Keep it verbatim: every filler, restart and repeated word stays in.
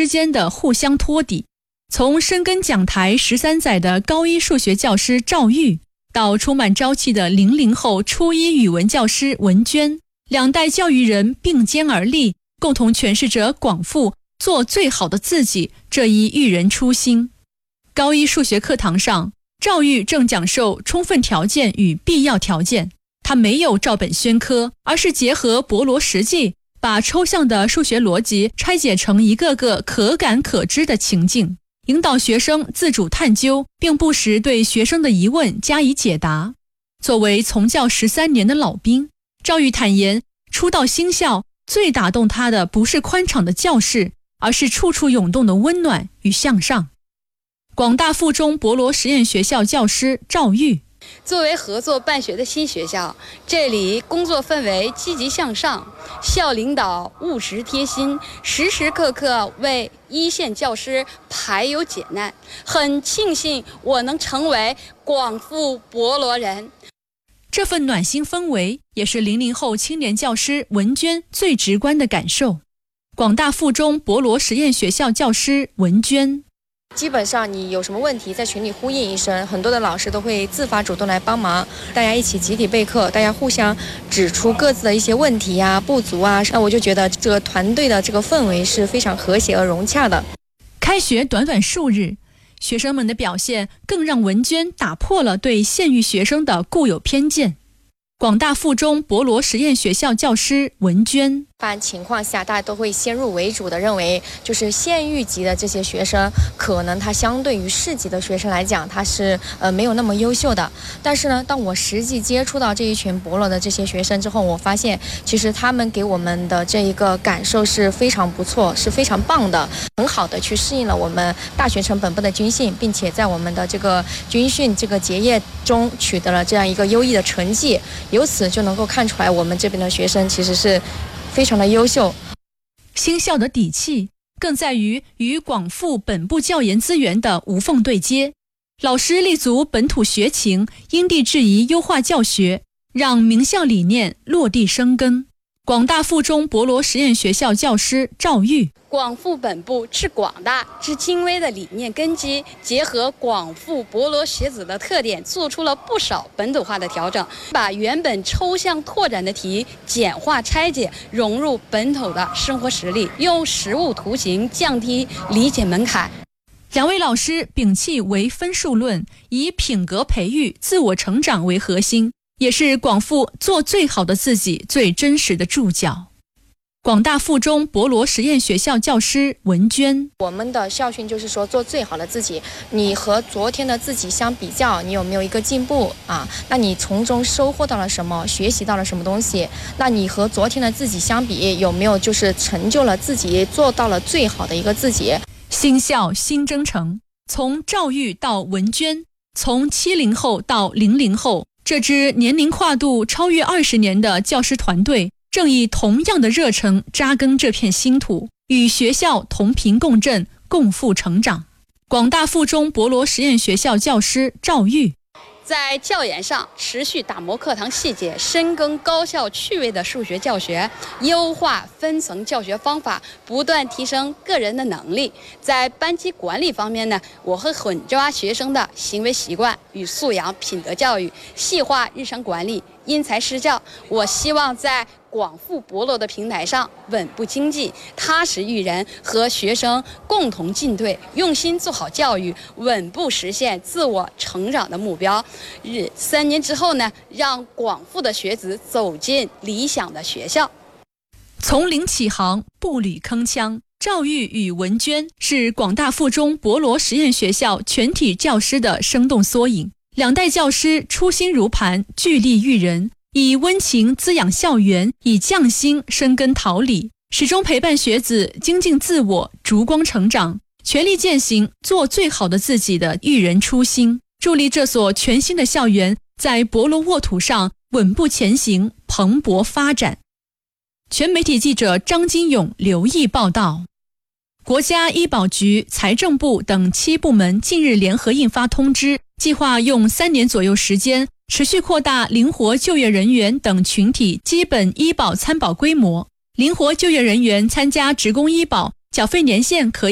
之间的互相托底。从深耕讲台十三载的高一数学教师赵玉，到充满朝气的零零后初一语文教师文娟，两代教育人并肩而立，共同诠释着广附做最好的自己这一育人初心。高一数学课堂上，赵玉正讲授充分条件与必要条件，他没有照本宣科，而是结合博罗实际，把抽象的数学逻辑拆解成一个个可感可知的情境，引导学生自主探究，并不时对学生的疑问加以解答。作为从教十三年的老兵，赵玉坦言，初到新校，最打动他的不是宽敞的教室，而是处处涌动的温暖与向上。广大附中博罗实验学校教师赵玉， 作为合作办学的新学校，这里工作氛围积极向上，校领导务实贴心，时时刻刻为一线教师排忧解难。很庆幸我能成为广附博罗人。 这份暖心氛围也是零零后青年教师文娟最直观的感受。广大附中博罗实验学校教师文娟， 基本上你有什么问题在群里呼应一声，很多的老师都会自发主动来帮忙，大家一起集体备课，大家互相指出各自的一些问题啊、不足啊，那我就觉得这个团队的这个氛围是非常和谐而融洽的。 开学短短数日，学生们的表现更让文娟打破了对县域学生的固有偏见。广大附中博罗实验学校教师文娟， 一般情况下大家都会先入为主的认为，就是县域级的这些学生可能他相对于市级的学生来讲，他是呃没有那么优秀的。但是呢，当我实际接触到这一群博罗的这些学生之后，我发现其实他们给我们的这一个感受是非常不错，是非常棒的，很好的去适应了我们大学城本部的军训，并且在我们的这个军训这个结业中取得了这样一个优异的成绩。由此就能够看出来，我们这边的学生其实是非常的优秀。 新校的底气更在于与广附本部教研资源的无缝对接，老师立足本土学情，因地制宜优化教学，让名校理念落地生根。广大附中博罗实验学校教师赵玉， 广附本部治广大治精微的理念根基，结合广附博罗学子的特点，做出了不少本土化的调整，把原本抽象拓展的题简化拆解，融入本土的生活实例，用实物图形降低理解门槛。 两位老师摒弃唯分数论，以品格培育、自我成长为核心，也是广附做最好的自己最真实的注脚。广大附中博罗实验学校教师文娟， 我们的校训就是说做最好的自己，你和昨天的自己相比较，你有没有一个进步啊？那你从中收获到了什么，学习到了什么东西？那你和昨天的自己相比，有没有就是成就了自己，做到了最好的一个自己？ 新校新征程，从赵玉到文娟，从七零后到零零后，这支年龄跨度超越二十年的教师团队，正以同样的热忱扎根这片新土，与学校同频共振，共赴成长。广大附中博罗实验学校教师赵玉， 在教研上持续打磨课堂细节，深耕高效趣味的数学教学，优化分层教学方法，不断提升个人的能力。在班级管理方面呢，我会狠抓学生的行为习惯与素养品德教育，细化日常管理，因材施教。我希望在广附博罗的平台上稳步经济，踏实育人，和学生共同进退，用心做好教育，稳步实现自我成长的目标。日三年之后呢，让广附的学子走进理想的学校。 从零起航，步履铿锵。赵玉与文娟是广大附中博罗实验学校全体教师的生动缩影。两代教师初心如磐，聚力育人，以温情滋养校园，以匠心深耕桃李，始终陪伴学子精进自我，烛光成长，全力践行做最好的自己的育人初心，助力这所全新的校园在博罗沃土上稳步前行，蓬勃发展。全媒体记者张金勇留意报道。国家医保局、财政部等七部门近日联合印发通知，计划用三年左右时间，持续扩大灵活就业人员等群体基本医保参保规模。灵活就业人员参加职工医保，缴费年限可以